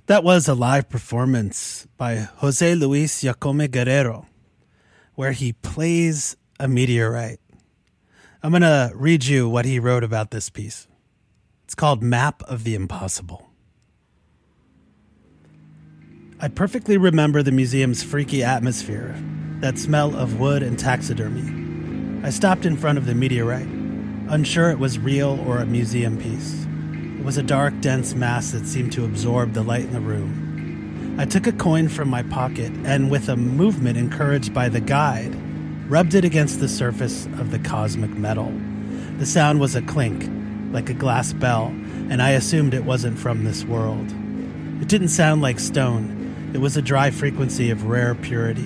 That was a live performance by Jose Luis Jacome Guerrero, where he plays a meteorite. I'm going to read you what he wrote about this piece. It's called Map of the Impossible. I perfectly remember the museum's freaky atmosphere, that smell of wood and taxidermy. I stopped in front of the meteorite, unsure it was real or a museum piece. It was a dark, dense mass that seemed to absorb the light in the room. I took a coin from my pocket and, with a movement encouraged by the guide, rubbed it against the surface of the cosmic metal. The sound was a clink, like a glass bell, and I assumed it wasn't from this world. It didn't sound like stone. It was a dry frequency of rare purity.